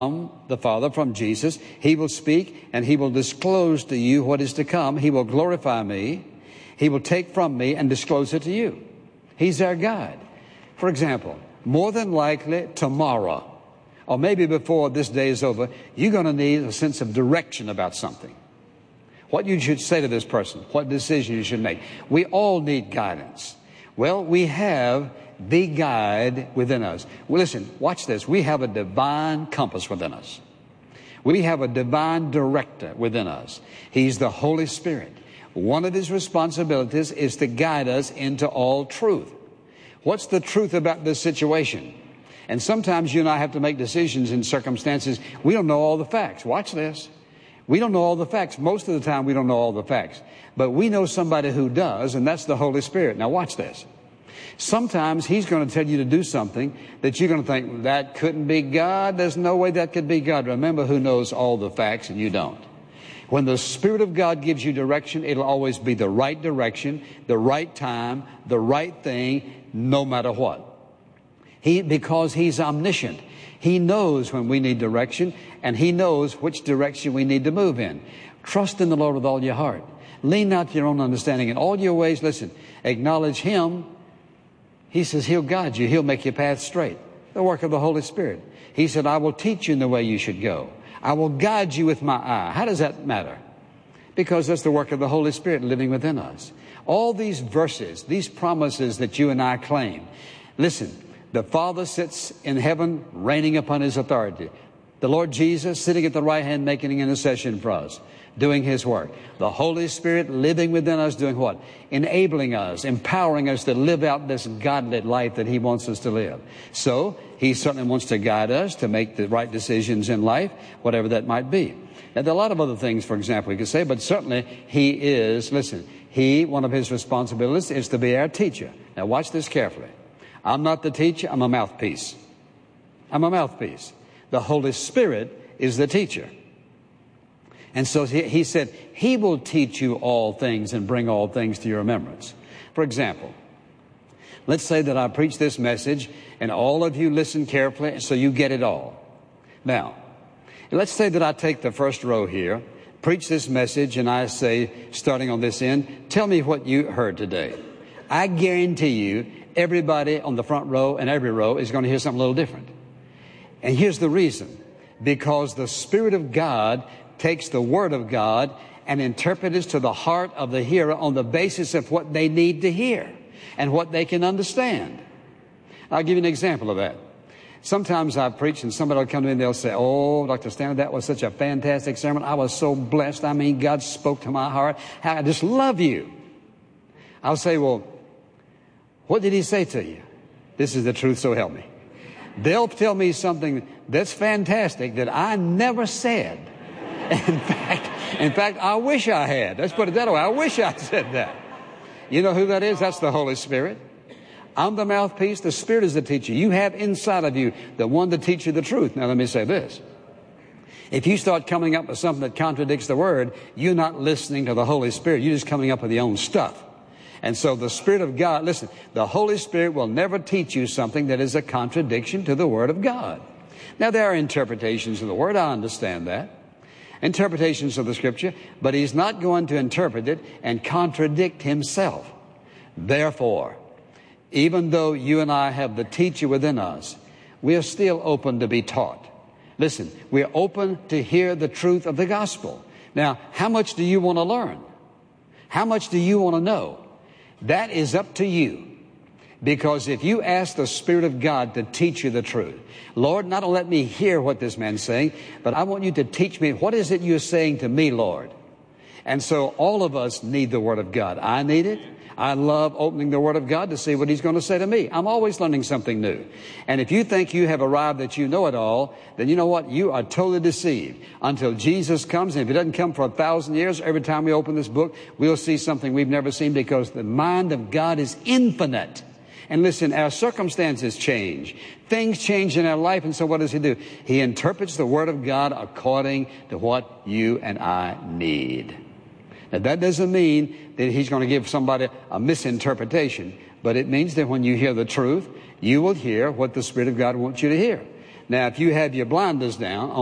the Father, from Jesus. He will speak and He will disclose to you what is to come. He will glorify me. He will take from me and disclose it to you. He's our guide. For example, more than likely tomorrow, or maybe before this day is over, you're going to need a sense of direction about something. What you should say to this person, what decision you should make. We all need guidance. Well, we have the guide within us. Well, listen, watch this. We have a divine compass within us. We have a divine director within us. He's the Holy Spirit. One of His responsibilities is to guide us into all truth. What's the truth about this situation? And sometimes you and I have to make decisions in circumstances. We don't know all the facts. Watch this. We don't know all the facts. Most of the time we don't know all the facts. But we know somebody who does, and that's the Holy Spirit. Now watch this. Sometimes He's going to tell you to do something that you're going to think, that couldn't be God. There's no way that could be God. Remember who knows all the facts and you don't. When the Spirit of God gives you direction, it'll always be the right direction, the right time, the right thing, no matter what. Because He's omniscient. He knows when we need direction, and He knows which direction we need to move in. Trust in the Lord with all your heart. Lean not to your own understanding. In all your ways, listen, acknowledge Him. He says He'll guide you. He'll make your path straight. The work of the Holy Spirit. He said, I will teach you in the way you should go. I will guide you with my eye. How does that matter? Because that's the work of the Holy Spirit living within us. All these verses, these promises that you and I claim. Listen, the Father sits in heaven reigning upon His authority. The Lord Jesus sitting at the right hand making intercession for us, doing His work. The Holy Spirit living within us doing what? Enabling us, empowering us to live out this godly life that He wants us to live. So He certainly wants to guide us to make the right decisions in life, whatever that might be. Now, there are a lot of other things, for example, we could say, but certainly He is, listen, one of His responsibilities is to be our teacher. Now watch this carefully. I'm not the teacher, I'm a mouthpiece. I'm a mouthpiece. The Holy Spirit is the teacher. And so He said, He will teach you all things and bring all things to your remembrance. For example, let's say that I preach this message and all of you listen carefully so you get it all. Now, let's say that I take the first row here, preach this message, and I say, starting on this end, tell me what you heard today. I guarantee you, everybody on the front row and every row is going to hear something a little different. And here's the reason. Because the Spirit of God takes the Word of God and interprets it to the heart of the hearer on the basis of what they need to hear and what they can understand. I'll give you an example of that. Sometimes I preach and somebody will come to me and they'll say, oh, Dr. Stanley, that was such a fantastic sermon. I was so blessed. I mean, God spoke to my heart. I just love you. I'll say, well, what did He say to you? This is the truth, so help me. They'll tell me something that's fantastic that I never said. In fact, I wish I had. Let's put it that way. I wish I said that. You know who that is? That's the Holy Spirit. I'm the mouthpiece. The Spirit is the teacher. You have inside of you the one to teach you the truth. Now let me say this. If you start coming up with something that contradicts the Word, you're not listening to the Holy Spirit. You're just coming up with your own stuff. And so the Spirit of God, listen, the Holy Spirit will never teach you something that is a contradiction to the Word of God. Now, there are interpretations of the Word. I understand that. Interpretations of the Scripture. But He's not going to interpret it and contradict Himself. Therefore, even though you and I have the teacher within us, we are still open to be taught. Listen, we are open to hear the truth of the gospel. Now, how much do you want to learn? How much do you want to know? That is up to you. Because if you ask the Spirit of God to teach you the truth, Lord, not only let me hear what this man's saying, but I want you to teach me, what is it you're saying to me, Lord? And so all of us need the Word of God. I need it. I love opening the Word of God to see what He's going to say to me. I'm always learning something new. And if you think you have arrived that you know it all, then you know what? You are totally deceived until Jesus comes. And if He doesn't come for 1,000 years, every time we open this book, we'll see something we've never seen, because the mind of God is infinite. And listen, our circumstances change. Things change in our life. And so what does He do? He interprets the Word of God according to what you and I need. Now, that doesn't mean that He's going to give somebody a misinterpretation, but it means that when you hear the truth, you will hear what the Spirit of God wants you to hear. Now, if you have your blinders down